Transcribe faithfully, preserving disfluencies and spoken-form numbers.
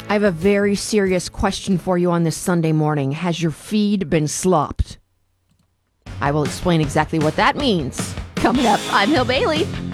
I have a very serious question for you on this Sunday morning. Has your feed been slopped? I will explain exactly what that means. Coming up, I'm Hill Bailey.